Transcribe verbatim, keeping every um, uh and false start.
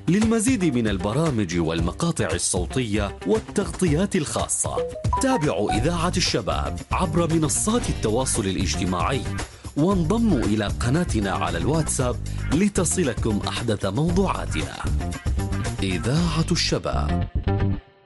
للمزيد من البرامج والمقاطع الصوتية والتغطيات الخاصة تابعوا إذاعة الشباب عبر منصات التواصل الاجتماعي، وانضموا إلى قناتنا على الواتساب لتصلكم أحدث موضوعاتنا. إذاعة الشباب.